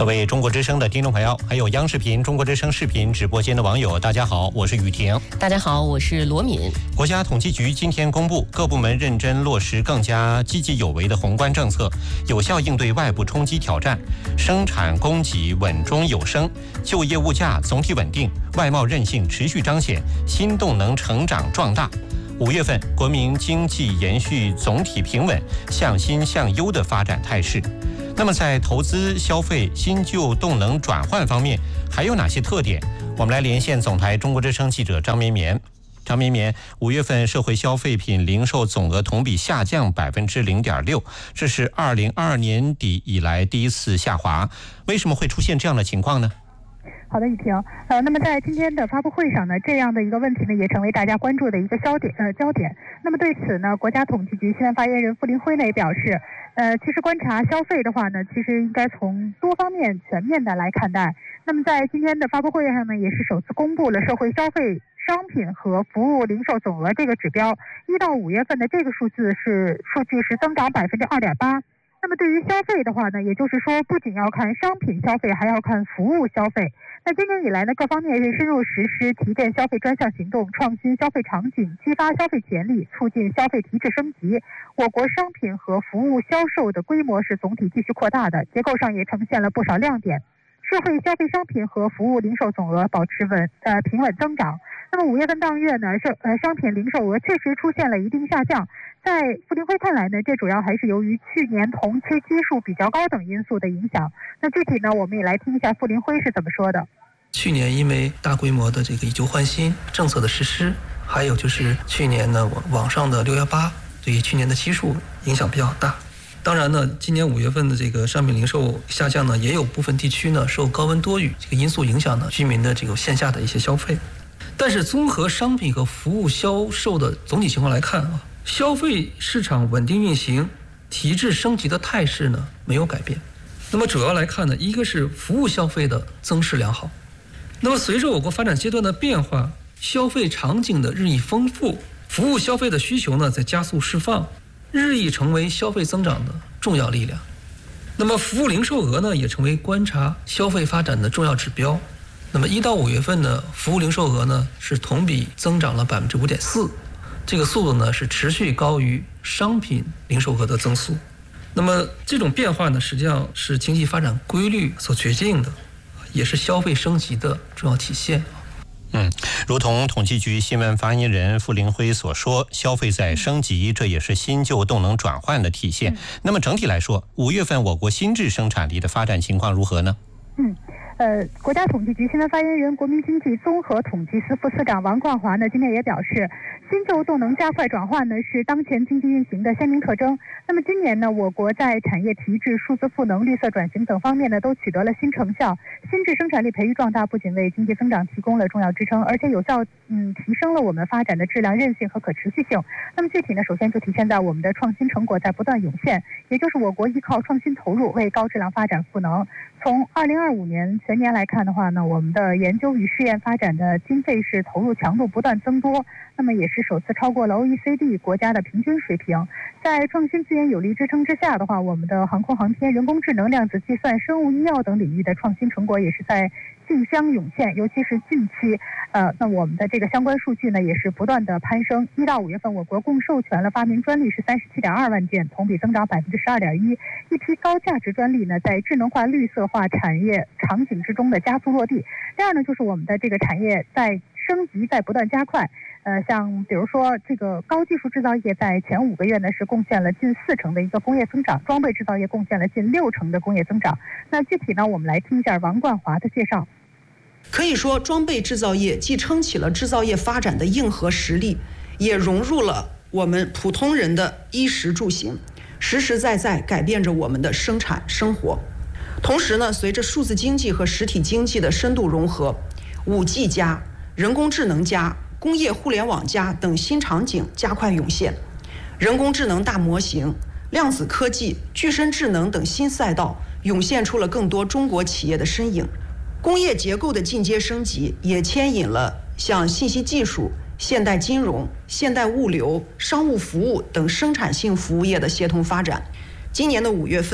各位中国之声的听众朋友，还有央视频、中国之声视频直播间的网友，大家好，我是雨婷。 大家好，我是罗敏。 国家统计局今天公布，各部门认真落实更加积极有为的宏观政策，有效应对外部冲击挑战，生产供给稳中有升，就业物价总体稳定，外贸韧性持续彰显，新动能成长壮大。5月份，国民经济延续总体平稳、向新向优的发展态势。那么在投资、消费、新旧动能转换方面还有哪些特点？我们来连线总台中国之声记者张绵绵。张绵绵，5月份社会消费品零售总额同比下降0.6%，这是2022年底以来第一次下滑。为什么会出现这样的情况呢？ 好的，雨婷。那么在今天的发布会上呢，这样的一个问题呢，也成为大家关注的一个焦点。那么对此呢，国家统计局新闻发言人傅林辉呢也表示，其实观察消费的话呢，其实应该从多方面全面的来看待。那么在今天的发布会上呢，也是首次公布了社会消费商品和服务零售总额这个指标，1到5月份的这个数据是增长2.8%。那么对于消费的话呢，也就是说不仅要看商品消费，还要看服务消费。那今年以来呢，各方面是深入实施提振消费专项行动，创新消费场景，激发消费潜力，促进消费提质升级。我国商品和服务销售的规模是总体继续扩大的，结构上也呈现了不少亮点。社会消费商品和服务零售总额保持平稳增长。那么5月份当月呢，商品零售额确实出现了一定下降。在傅林辉看来呢，这主要还是由于去年同期基数比较高等因素的影响。那具体呢，我们也来听一下傅林辉是怎么说的。 去年因为大规模的这个以旧换新政策的实施，还有就是去年呢网上的618，对于去年的基数影响比较大。当然呢，今年5月份的这个商品零售下降呢，也有部分地区呢受高温多雨这个因素影响呢，居民的这个线下的一些消费。但是综合商品和服务销售的总体情况来看啊，消费市场稳定运行、提质升级的态势呢没有改变。那么主要来看呢，一个是服务消费的增势良好。那么随着我国发展阶段的变化，消费场景的日益丰富，服务消费的需求呢在加速释放，日益成为消费增长的重要力量。那么服务零售额呢也成为观察消费发展的重要指标。那么1到5月份呢，服务零售额呢是同比增长了5.4%，这个速度呢是持续高于商品零售额的增速。那么这种变化呢，实际上是经济发展规律所决定的，也是消费升级的重要体现。 如同统计局新闻发言人傅林辉所说，消费在升级，这也是新旧动能转换的体现。那么整体来说，5月份我国新质生产力的发展情况如何呢？ 国家统计局新闻发言人、国民经济综合统计司副司长王冠华呢，今天也表示，新旧动能加快转换呢是当前经济运行的鲜明特征。那么今年呢，我国在产业提质、数字赋能、绿色转型等方面呢都取得了新成效。新质生产力培育壮大，不仅为经济增长提供了重要支撑，而且有效提升了我们发展的质量、韧性和可持续性。那么具体呢，首先就体现在我们的创新成果在不断涌现，也就是我国依靠创新投入为高质量发展赋能。从2025年全年来看的话呢，我们的研究与试验发展的经费是投入强度不断增多，那么也是首次超过了 OECD 国家的平均水平。在创新资源有力支撑之下的话，我们的航空航天、人工智能、量子计算、生物医药等领域的创新成果也是在竞相涌现，尤其是近期，那我们的这个相关数据呢也是不断的攀升。1到5月份，我国共授权了发明专利是37.2万件，同比增长12.1%。一批高价值专利呢，在智能化、绿色化产业场景之中的加速落地。第二呢，就是我们的这个产业在升级，在不断加快。像比如说这个高技术制造业在前5个月呢是贡献了近40%的一个工业增长，装备制造业贡献了近60%的工业增长。那具体呢，我们来听一下王冠华的介绍。 可以说，装备制造业既撑起了制造业发展的硬核实力，也融入了我们普通人的衣食住行，实实在在改变着我们的生产生活。同时呢，随着数字经济和实体经济的深度融合，5G+、人工智能+、工业互联网+等新场景加快涌现，人工智能大模型、量子科技、具身智能等新赛道涌现出了更多中国企业的身影。工业结构的进阶升级也牵引了像信息技术、现代金融、现代物流、商务服务等生产性服务业的协同发展。今年的5月份，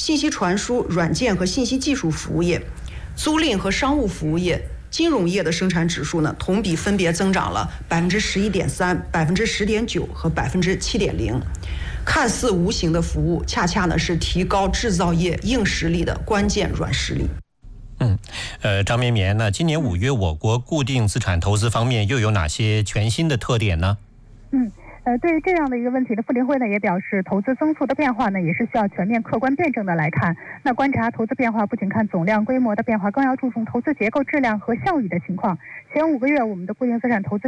信息传输、软件和信息技术服务业、租赁和商务服务业、金融业的生产指数呢，同比分别增长了11.3%、10.9%和7.0%。看似无形的服务，恰恰呢是提高制造业硬实力的关键软实力。 张绵绵呢，今年5月我国固定资产投资方面又有哪些全新的特点呢？ 对于这样的一个问题呢，妇联会呢也表示，投资增速的变化呢也是需要全面客观辩证的来看。那观察投资变化，不仅看总量规模的变化，更要注重投资结构质量和效益的情况。前5个月，我们的固定资产投资